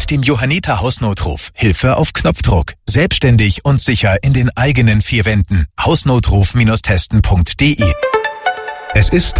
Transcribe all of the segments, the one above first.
Mit dem Johanniter Hausnotruf Hilfe auf Knopfdruck. Selbstständig und sicher in den eigenen 4 Wänden. Hausnotruf-testen.de. Es ist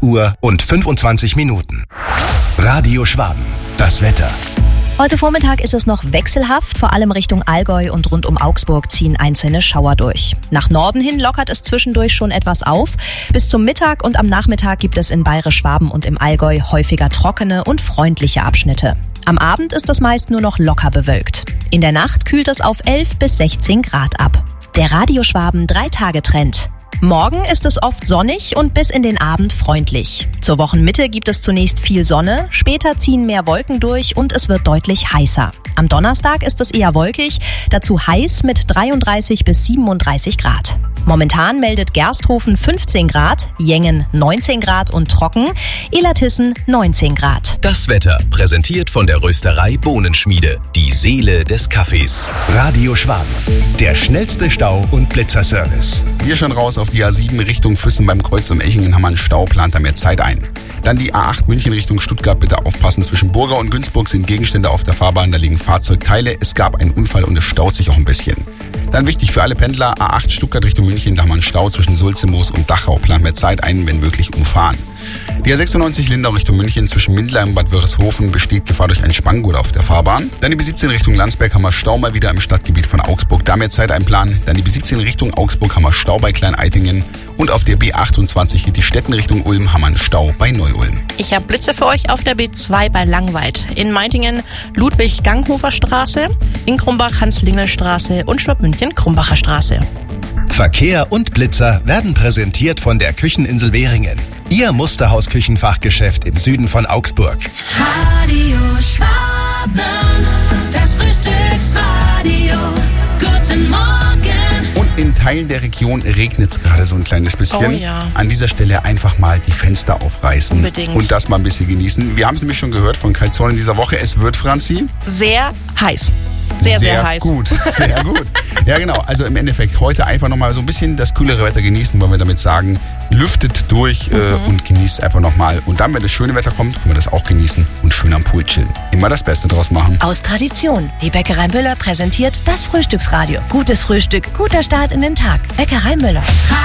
8:25. Radio Schwaben. Das Wetter. Heute Vormittag ist es noch wechselhaft, vor allem Richtung Allgäu und rund um Augsburg ziehen einzelne Schauer durch. Nach Norden hin lockert es zwischendurch schon etwas auf. Bis zum Mittag und am Nachmittag gibt es in Bayerisch-Schwaben und im Allgäu häufiger trockene und freundliche Abschnitte. Am Abend ist es meist nur noch locker bewölkt. In der Nacht kühlt es auf 11 bis 16 Grad ab. Der Radio Schwaben 3-Tage-Trend. Morgen ist es oft sonnig und bis in den Abend freundlich. Zur Wochenmitte gibt es zunächst viel Sonne, später ziehen mehr Wolken durch und es wird deutlich heißer. Am Donnerstag ist es eher wolkig, dazu heiß mit 33 bis 37 Grad. Momentan meldet Gersthofen 15 Grad, Jengen 19 Grad und trocken, Illertissen 19 Grad. Das Wetter präsentiert von der Rösterei Bohnenschmiede, die Seele des Kaffees. Radio Schwaben. Der schnellste Stau- und Blitzerservice. Wir schon raus auf die A7 Richtung Füssen beim Kreuz um Echingen haben wir einen Stau, plant da mehr Zeit ein. Dann die A8 München Richtung Stuttgart, bitte aufpassen. Zwischen Burger und Günzburg sind Gegenstände auf der Fahrbahn, da liegen Fahrzeugteile. Es gab einen Unfall und es staut sich auch ein bisschen. Dann wichtig für alle Pendler, A8 Stuttgart Richtung München, da haben wir einen Stau zwischen Sulzemoos und Dachau. Plant mehr Zeit ein, wenn möglich umfahren. Die A96 Lindau Richtung München zwischen Mindler und Bad Wörishofen besteht Gefahr durch einen Spanngurt auf der Fahrbahn. Dann die B17 Richtung Landsberg haben wir Stau mal wieder im Stadtgebiet von Augsburg. Da mehr Zeit einplanen. Dann die B17 Richtung Augsburg haben wir Stau bei Klein-Eitingen. Und auf der B28 geht die Städten Richtung Ulm, haben wir einen Stau bei Neu-Ulm. Ich habe Blitze für euch auf der B2 bei Langweid. In Meitingen Ludwig-Ganghofer-Straße, in Krumbach Hans-Lingel-Straße und Schwabmünchen-Krumbacher Straße. Verkehr und Blitzer werden präsentiert von der Kücheninsel Währingen. Ihr Musterhaus-Küchenfachgeschäft im Süden von Augsburg. Radio Schwaben, das Frühstücksradio. Guten Morgen. Und in Teilen der Region regnet es gerade so ein kleines bisschen. Oh ja. An dieser Stelle einfach mal die Fenster aufreißen. Unbedingt. Und das mal ein bisschen genießen. Wir haben es nämlich schon gehört von Kai Zorn in dieser Woche. Es wird, Franzi, Sehr heiß. Sehr heiß. Gut, sehr gut. Ja, genau. Also im Endeffekt heute einfach nochmal so ein bisschen das kühlere Wetter genießen, wollen wir damit sagen. Lüftet durch und genießt einfach nochmal. Und dann, wenn das schöne Wetter kommt, können wir das auch genießen und schön am Pool chillen. Immer das Beste draus machen. Aus Tradition. Die Bäckerei Müller präsentiert das Frühstücksradio. Gutes Frühstück, guter Start in den Tag. Bäckerei Müller.